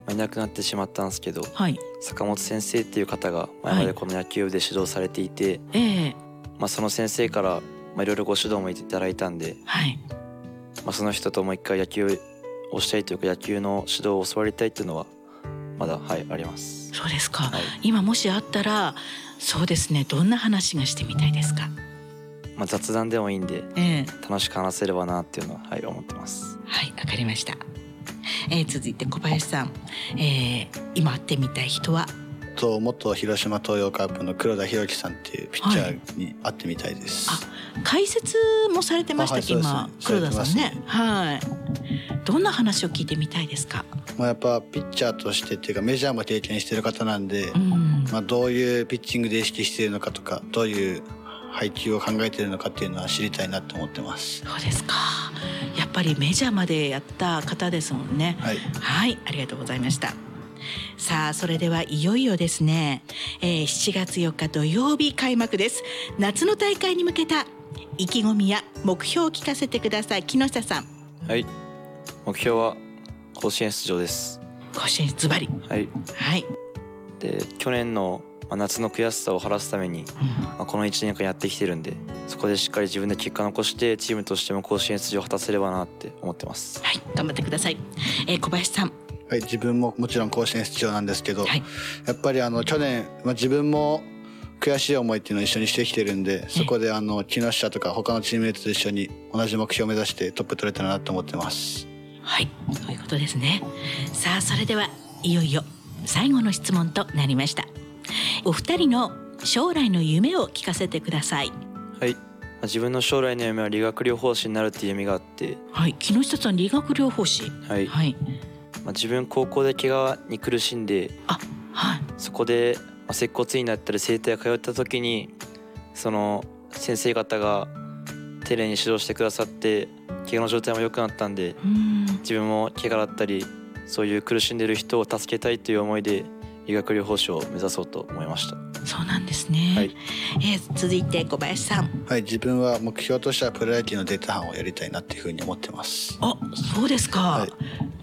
いなくなってしまったんですけど、 はい。 坂本先生っていう方が前までこの野球部で指導されていて、その先生からいろいろご指導もいただいたんで、 はい。 その人ともう一回野球をしたいというか野球の指導を教わりたいっていうのはまだあります。 そうですか、 はい、 今もしあったらそうですね、どんな話がしてみたいですか？ 雑談でもいいんで、楽しく話せればなっていうのは、思ってます。 はい、わかりました。続いて小林さん、今会ってみたい人は？ 元広島東洋カープの黒田博樹さんっていうピッチャーに会ってみたいです。 解説もされてましたっけ、今黒田さんね。はい。どんな話を聞いてみたいですか？ やっぱピッチャーとしてっていうかメジャーも経験している方なんで、どういうピッチングで意識しているのかとか、どういう配球を考えているのかっていうのは知りたいなと思ってます。 そうですか。やっぱりメジャーまでやった方ですもんね。はい、はい、ありがとうございました。さあ、それではいよいよですね、7月4日土曜日開幕です。夏の大会に向けた意気込みや目標を聞かせてください。木下さん。 はい、目標は甲子園出場です。 甲子園ズバリ。はい、はい、 で去年の夏の悔しさを晴らすために、この1年間やってきてるんで、そこでしっかり自分で結果残してチームとしても甲子園出場を果たせればなって思ってます。 はい、頑張ってください。小林さん。 はい、自分ももちろん甲子園出場なんですけど、やっぱり去年、自分も悔しい思いっていうのを一緒にしてきてるんで、そこで木下とか他のチームメイトと一緒に同じ目標を目指してトップ取れたらなと思ってます。 はい、そういうことですね。さあ、それではいよいよ最後の質問となりました。お二人の将来の夢を聞かせてください。 はい、自分の将来の夢は理学療法士になるっていう夢があって、 はい、木下さん理学療法士。 はい、はい、自分高校で怪我に苦しんで、そこで接骨院だったり整体通った時に、その先生方が丁寧に指導してくださって怪我の状態も良くなったんで、自分も怪我だったりそういう苦しんでる人を助けたいという思いで理学療法士を目指そうと思いました。 そうなんですね。はい、続いて小林さん。 はい、自分は目標としてはプロ野球のデータ班をやりたいなっていうふうに思ってます。 そうですか。はい、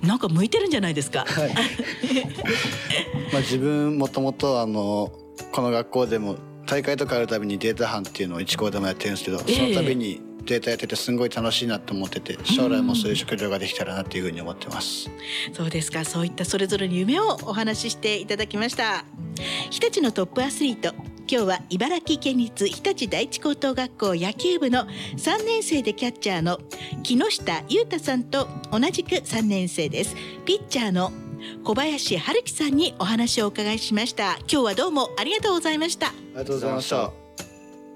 なんか向いてるんじゃないですか。はい、 自分もともとこの学校でも大会とかあるたびにデータ班っていうのを1校でもやってるんですけど、そのたびにデータやっててすごい楽しいなと思ってて、将来もそういう職業ができたらなっていうふうに思ってます。 そうですか。そういったそれぞれの夢をお話ししていただきました。日立のトップアスリート、今日は茨城県立日立第一高等学校野球部の3年生でキャッチャーの木下裕太さんと同じく3年生です、ピッチャーの小林春樹さんにお話をお伺いしました。今日はどうもありがとうございました。 ありがとうございました。